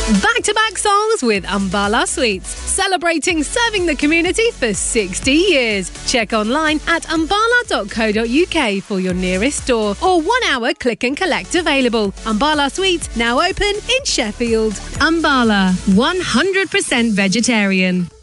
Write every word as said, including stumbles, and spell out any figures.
Back-to-back songs with Umbala Sweets, celebrating serving the community for sixty years. Check online at umbala dot co dot uk for your nearest store or one-hour click and collect available. Umbala Sweets now open in Sheffield. Umbala, one hundred percent vegetarian.